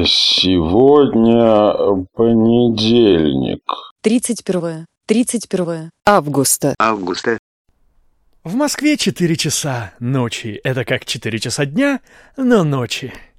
Сегодня понедельник. 31 августа. В Москве 4 часа ночи. Это как 4 часа дня, но ночи.